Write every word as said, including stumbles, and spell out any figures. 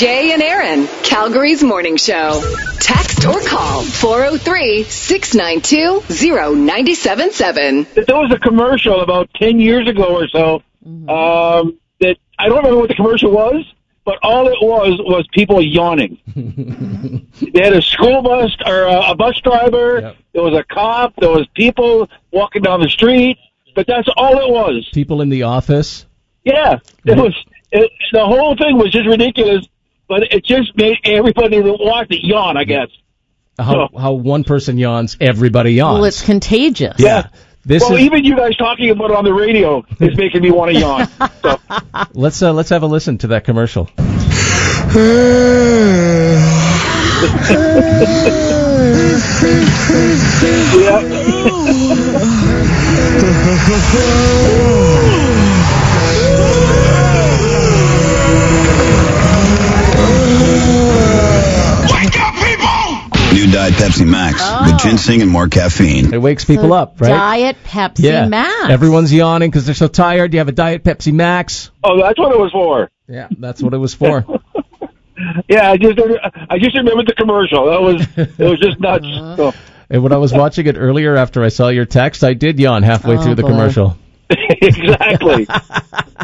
Jay and Aaron, Calgary's morning show. Text or call four oh three, six nine two, oh nine seven seven. There was a commercial about ten years ago or so. Mm-hmm. Um, that I don't remember what the commercial was, but all it was was people yawning. They had a school bus or a, a bus driver. Yep. There was a cop. There was people walking down the street. But that's all it was. People in the office. Yeah, it was. It, the whole thing was just ridiculous, but it just made everybody that watched it yawn, I guess. How so, how one person yawns, everybody yawns. Well, it's contagious. Yeah. This well, is, even you guys talking about it on the radio is making me want to yawn. So. Let's uh, let's have a listen to that commercial. New Diet Pepsi Max oh. with ginseng and more caffeine. It wakes people so up, right? Diet Pepsi yeah. Max. Everyone's yawning because they're so tired. You have a Diet Pepsi Max. Oh, that's what it was for. Yeah, that's what it was for. yeah, I just I just remembered the commercial. That was it was just nuts. Uh-huh. So. And when I was watching it earlier after I saw your text, I did yawn halfway oh, through the boy. commercial. Exactly.